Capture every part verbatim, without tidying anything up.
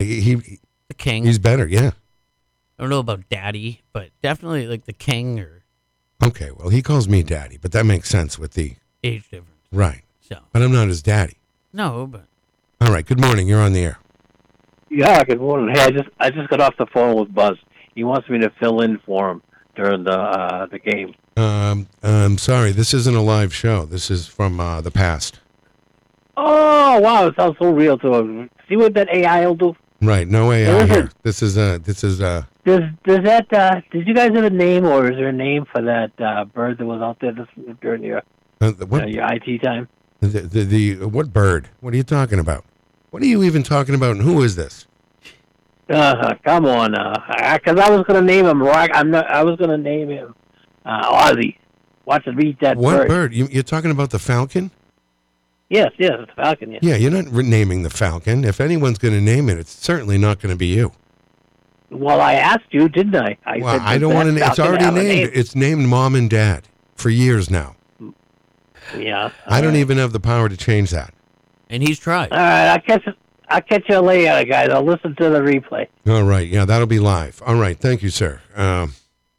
he, he the king. He's better, yeah. I don't know about daddy, but definitely like the king or Okay, well, he calls me daddy, but that makes sense with the age difference. right. So But I'm not his daddy. no, but All right. Good morning. You're on the air. Yeah, good morning. Hey, I just I just got off the phone with Buzz. He wants me to fill in for him during the uh, the game. Um, I'm sorry. This isn't a live show. This is from uh, the past. Oh wow, it sounds so real to him. See what that A I will do. Right. No A I What is here. it? This is uh This is uh. Does does that uh, did you guys have a name, or is there a name for that uh, bird that was out there this, during your uh the, what uh, your I T time? the, the the what bird? What are you talking about? What are you even talking about? And who is this? Uh, come on, uh, because I was gonna name him Rock. I'm not. I was gonna name him uh, Ozzy. Watch it beat that What bird. bird? You, you're talking about the falcon? Yes, yes, it's a falcon. Yes. Yeah, you're not re- naming the falcon. If anyone's going to name it, it's certainly not going to be you. Well, I asked you, didn't I? I Well, said, I does don't that want to. It's falcon already have a named. name? It's named Mom and Dad for years now. Yeah. I don't all right. even have the power to change that. and he's tried. All right, I'll catch I'll catch you later, guys. I'll listen to the replay. All right. Yeah, that'll be live. All right. Thank you, sir. Um,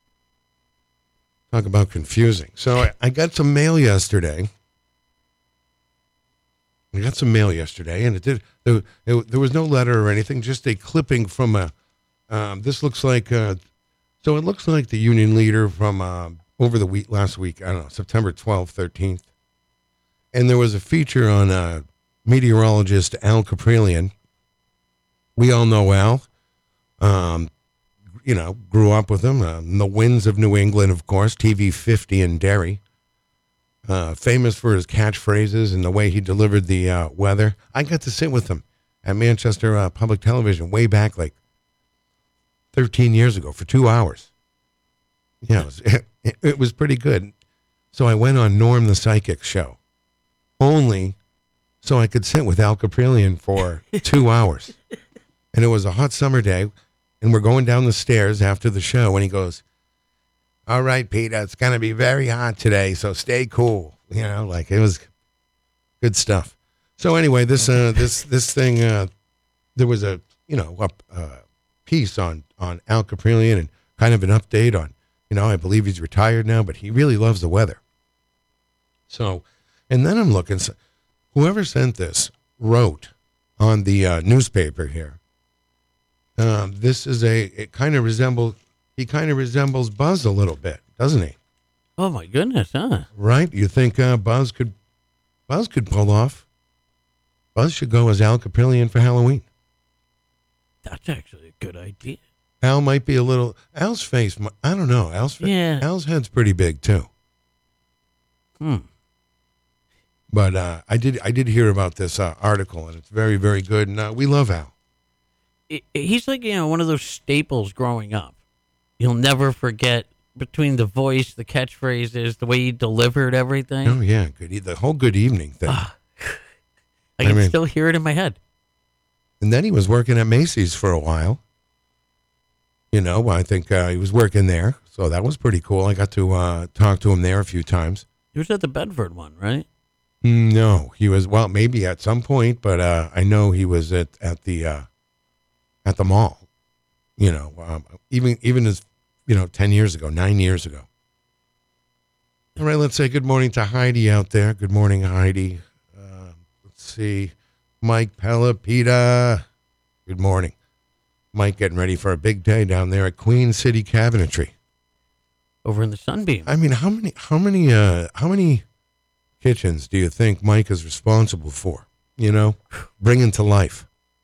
talk about confusing. So I, I got some mail yesterday. I got some mail yesterday, and it did. There, it, there was no letter or anything, just a clipping from a. Um, this looks like. Uh, so it looks like the union leader from uh, over the week last week. I don't know, September twelfth, thirteenth, and there was a feature on uh, meteorologist Al Caprillion. We all know Al. Um, you know, grew up with him. Uh, the Winds of New England, of course, T V fifty in Derry. Uh, famous for his catchphrases and the way he delivered the uh, weather. I got to sit with him at Manchester uh, Public Television way back like thirteen years ago for two hours. Yeah, it was, it, it was pretty good. So I went on Norm the Psychic show only so I could sit with Al Caprillion for two hours. And it was a hot summer day, and we're going down the stairs after the show, and he goes, all right, Peter, it's going to be very hot today, so stay cool. You know, like it was good stuff. So anyway, this uh, this this thing, uh, there was a, you know, a uh, piece on, on Al Caprillion and kind of an update on, you know, I believe he's retired now, but he really loves the weather. So, and then I'm looking, so whoever sent this wrote on the uh, newspaper here, um, this is a, it kind of resembles, he kind of resembles Buzz a little bit, doesn't he? Oh my goodness, huh? Right? You think uh, Buzz could, Buzz could pull off? Buzz should go as Al Caprillion for Halloween. That's actually a good idea. Al might be a little, Al's face, mi- I don't know. Al's fa- Yeah. Al's head's pretty big too. Hmm. But uh, I did, I did hear about this uh, article, and it's very, very good. And uh, we love Al. I- He's like, you know, one of those staples growing up. You'll never forget between the voice, the catchphrases, the way he delivered everything. Oh yeah, good. e- The whole good evening thing. I I can mean- still hear it in my head. And then he was working at Macy's for a while. You know, I think uh, he was working there, so that was pretty cool. I got to uh, talk to him there a few times. He was at the Bedford one, right? Mm, No, he was, well, maybe at some point, but uh, I know he was at at the uh, at the mall. You know, um, even even as you know, ten years ago, nine years ago. All right, let's say good morning to Heidi out there. Good morning, Heidi. Uh, let's see, Mike Pelopita. Good morning, Mike. Getting ready for a big day down there at Queen City Cabinetry. Over in the Sunbeam. I mean, how many, how many, uh, how many kitchens do you think Mike is responsible for? You know, bringing to life.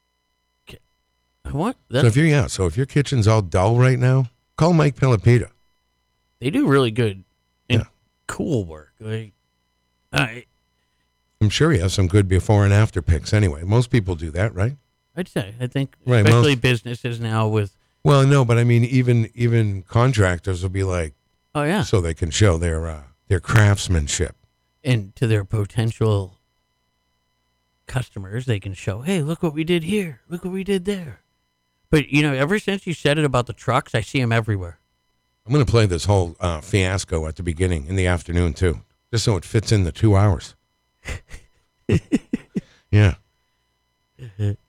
What? So That's, if you're, yeah, so if your kitchen's all dull right now, call Mike Pelopita. they do really good and Yeah. cool work. Like, I, I'm sure he has some good before and after pics. Anyway, most people do that, right? I'd say. I think, Right, especially most- businesses now with, Well, no, but I mean, even even contractors will be like, oh yeah, so they can show their uh, their craftsmanship. and to their potential customers, they can show, hey, look what we did here. Look what we did there. But, you know, ever since you said it about the trucks, I see them everywhere. I'm going to play this whole uh, fiasco at the beginning in the afternoon too, just so it fits in the two hours. Yeah.